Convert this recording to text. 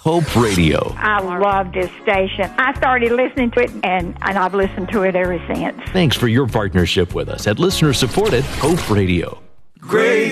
Hope Radio. I love this station. I started listening to it, and I've listened to it ever since. Thanks for your partnership with us at listener-supported Hope Radio. Great